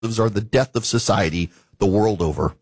are the death of society the world over.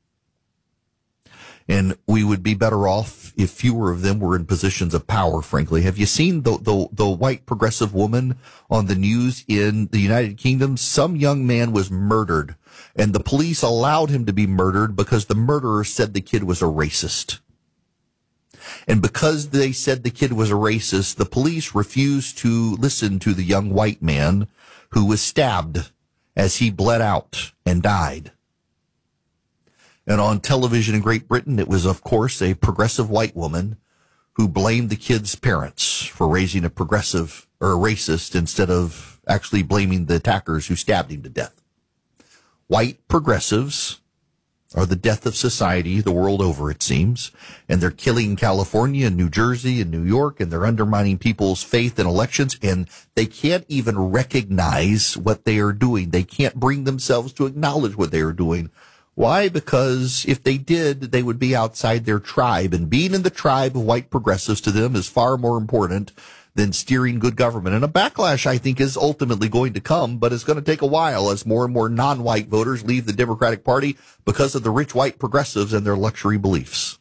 And we would be better off if fewer of them were in positions of power, frankly. Have you seen the white progressive woman on the news in the United Kingdom? Some young man was murdered, and the police allowed him to be murdered because the murderer said the kid was a racist. And because they said the kid was a racist, the police refused to listen to the young white man who was stabbed as he bled out and died. And on television in Great Britain, it was, of course, a progressive white woman who blamed the kid's parents for raising a progressive or a racist instead of actually blaming the attackers who stabbed him to death. White progressives are the death of society the world over, it seems. And they're killing California and New Jersey and New York, and they're undermining people's faith in elections, and they can't even recognize what they are doing. They can't bring themselves to acknowledge what they are doing. Why? Because if they did, they would be outside their tribe, and being in the tribe of white progressives to them is far more important than steering good government. And a backlash, I think, is ultimately going to come, but it's going to take a while as more and more non-white voters leave the Democratic Party because of the rich white progressives and their luxury beliefs.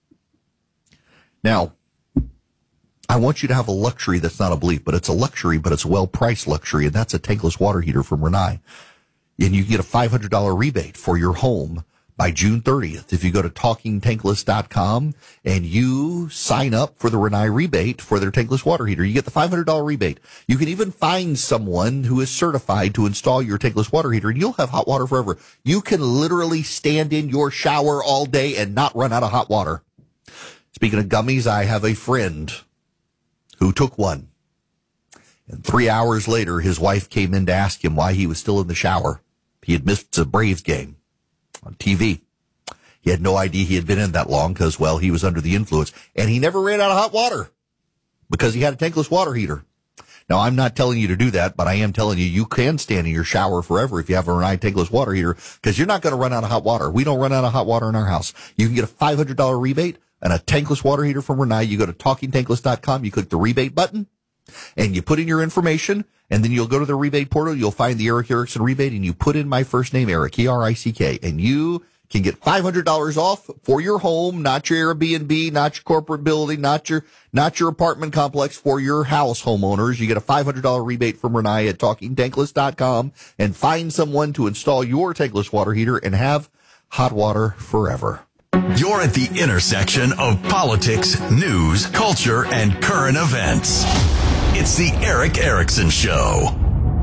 Now, I want you to have a luxury that's not a belief, but it's a luxury, but it's a well-priced luxury, and that's a tankless water heater from Rinnai. And you can get a $500 rebate for your home by June 30th if you go to TalkingTankless.com and you sign up for the Rinnai rebate for their tankless water heater. You get the $500 rebate. You can even find someone who is certified to install your tankless water heater, and you'll have hot water forever. You can literally stand in your shower all day and not run out of hot water. Speaking of gummies, I have a friend who took one. And 3 hours later, his wife came in to ask him why he was still in the shower. He had missed a Braves game on TV. He had no idea he had been in that long because, well, he was under the influence. And he never ran out of hot water because he had a tankless water heater. Now, I'm not telling you to do that, but I am telling you, you can stand in your shower forever if you have a Rinnai tankless water heater because you're not going to run out of hot water. We don't run out of hot water in our house. You can get a $500 rebate and a tankless water heater from Rinnai. You go to TalkingTankless.com, you click the rebate button, and you put in your information, and then you'll go to the rebate portal, you'll find the Eric Erickson rebate, and you put in my first name, Eric, E-R-I-C-K, and you can get $500 off for your home, not your Airbnb, not your corporate building, not your apartment complex, for your house, homeowners. You get a $500 rebate from Rinnai at TalkingTankless.com, and find someone to install your tankless water heater and have hot water forever. You're at the intersection of politics, news, culture, and current events. It's the Eric Erickson Show.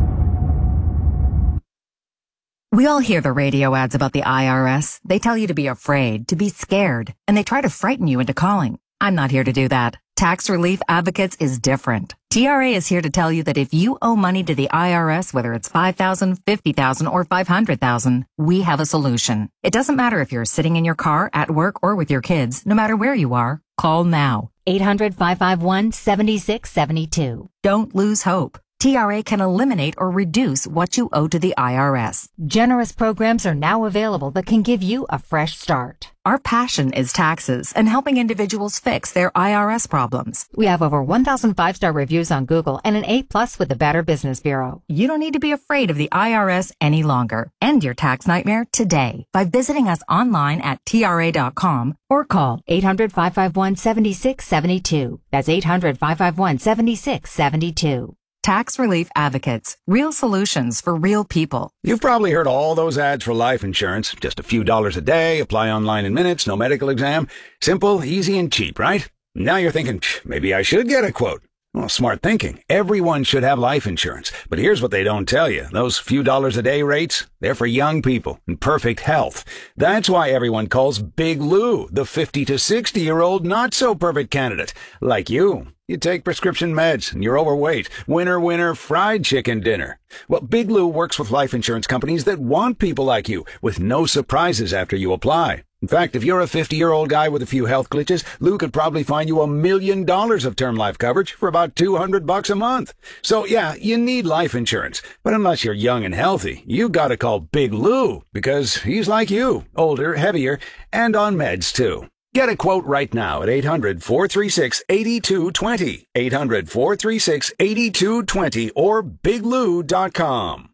We all hear the radio ads about the IRS. They tell you to be afraid, to be scared, and they try to frighten you into calling. I'm not here to do that. Tax Relief Advocates is different. TRA is here to tell you that if you owe money to the IRS, whether it's $5,000, $50,000, or $500,000, we have a solution. It doesn't matter if you're sitting in your car, at work, or with your kids. No matter where you are, call now. 800-551-7672. Don't lose hope. TRA can eliminate or reduce what you owe to the IRS. Generous programs are now available that can give you a fresh start. Our passion is taxes and helping individuals fix their IRS problems. We have over 1,000 5-star reviews on Google and an A+ with the Better Business Bureau. You don't need to be afraid of the IRS any longer. End your tax nightmare today by visiting us online at TRA.com or call 800-551-7672. That's 800-551-7672. Tax Relief Advocates. Real solutions for real people. You've probably heard all those ads for life insurance. Just a few dollars a day, apply online in minutes, no medical exam. Simple, easy, and cheap, right? Now you're thinking, maybe I should get a quote. Well, smart thinking. Everyone should have life insurance. But here's what they don't tell you. Those few dollars a day rates, they're for young people in perfect health. That's why everyone calls Big Lou the 50 to 60-year-old not-so-perfect candidate. Like you. You take prescription meds and you're overweight. Winner, winner, fried chicken dinner. Well, Big Lou works with life insurance companies that want people like you with no surprises after you apply. In fact, if you're a 50-year-old guy with a few health glitches, Lou could probably find you $1 million of term life coverage for about $200 a month. So yeah, you need life insurance. But unless you're young and healthy, you gotta call Big Lou because he's like you, older, heavier, and on meds too. Get a quote right now at 800-436-8220, 800-436-8220, or biglou.com.